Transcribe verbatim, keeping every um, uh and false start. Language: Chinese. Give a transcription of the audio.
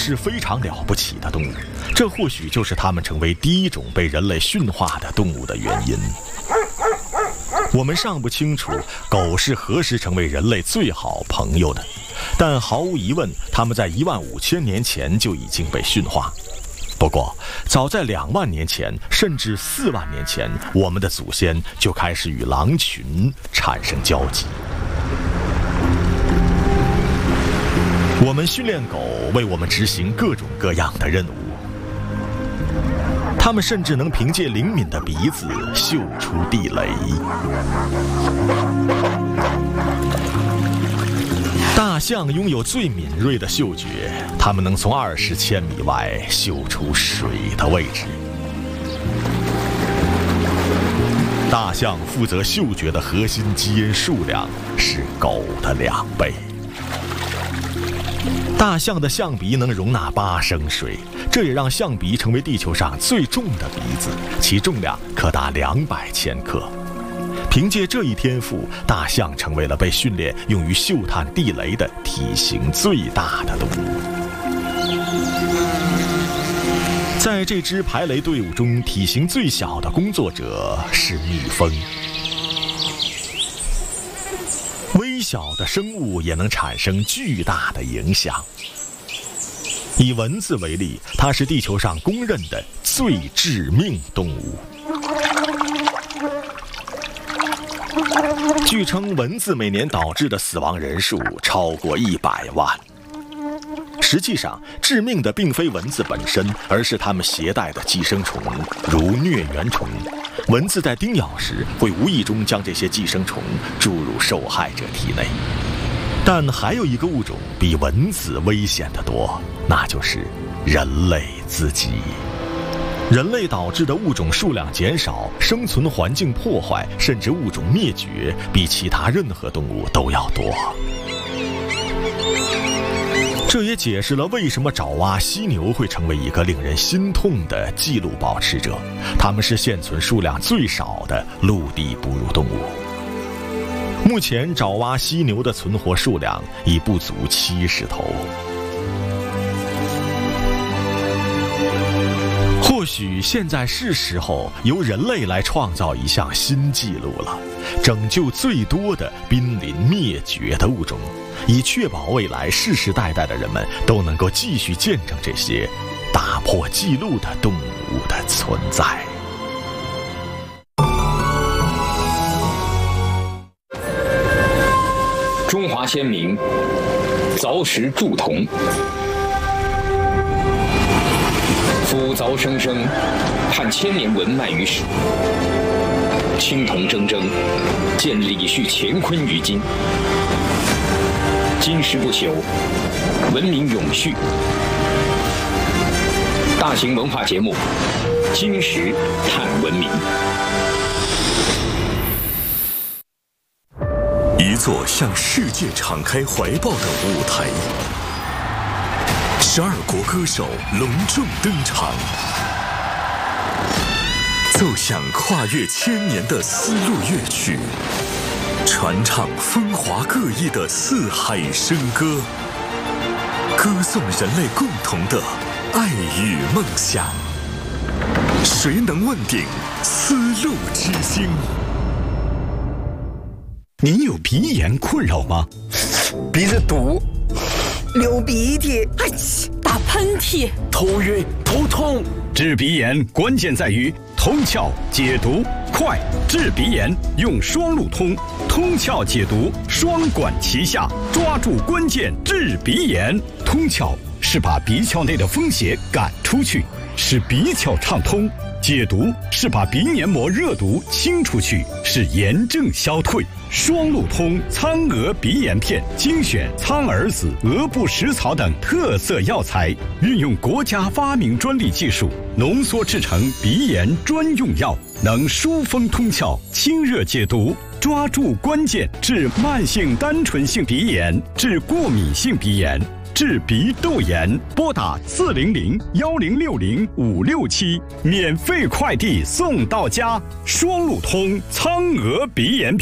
是非常了不起的动物，这或许就是它们成为第一种被人类驯化的动物的原因。我们尚不清楚狗是何时成为人类最好朋友的，但毫无疑问，它们在一万五千年前就已经被驯化。不过，早在两万年前，甚至四万年前，我们的祖先就开始与狼群产生交集。我们训练狗为我们执行各种各样的任务，它们甚至能凭借灵敏的鼻子嗅出地雷。大象拥有最敏锐的嗅觉，它们能从二十千米外嗅出水的位置。大象负责嗅觉的核心基因数量是狗的两倍。大象的象鼻能容纳八升水，这也让象鼻成为地球上最重的鼻子，其重量可达两百千克。凭借这一天赋，大象成为了被训练用于嗅探地雷的体型最大的动物。在这支排雷队伍中，体型最小的工作者是蜜蜂。微小的生物也能产生巨大的影响。以蚊子为例，它是地球上公认的最致命动物。据称，蚊子每年导致的死亡人数超过一百万。实际上，致命的并非蚊子本身，而是它们携带的寄生虫，如疟原虫。蚊子在叮咬时，会无意中将这些寄生虫注入受害者体内。但还有一个物种比蚊子危险得多，那就是人类自己。人类导致的物种数量减少、生存环境破坏，甚至物种灭绝，比其他任何动物都要多。这也解释了为什么爪哇犀牛会成为一个令人心痛的纪录保持者。它们是现存数量最少的陆地哺乳动物。目前，爪哇犀牛的存活数量已不足七十头。或许现在是时候由人类来创造一项新纪录了，拯救最多的濒临灭绝的物种，以确保未来世世代代的人们都能够继续见证这些打破纪录的动物的存在。 中华先民凿石铸铜，夫凿生生，盼千年文脉于史。青铜铮铮，见李旭乾坤于今。金石不朽，文明永续。大型文化节目《金石探文明》。 一座向世界敞开怀抱的舞台，十二国歌手隆重登场，奏响跨越千年的丝路乐曲，传唱风华各异的四海笙歌，歌颂人类共同的爱与梦想。谁能问鼎丝路之星？ 您有鼻炎困扰吗？ 鼻子堵， 流鼻涕， 哎嚏，打喷嚏， 头晕头痛。 治鼻炎关键在于通窍解毒，快治鼻炎用双路通，通窍解毒双管齐下，抓住关键治鼻炎。通窍是把鼻窍内的风邪赶出去，使鼻窍畅通；解毒是把鼻黏膜热毒清出去，使炎症消退。双路通苍蛾鼻炎片精选苍耳子、鹅不食草等特色药材，运用国家发明专利技术浓缩制成鼻炎专用药，能疏风通窍、清热解毒，抓住关键治慢性单纯性鼻炎、治过敏性鼻炎、治鼻窦炎。拨打四零零幺零六零五六七，免费快递送到家。双路通苍蛾鼻炎片。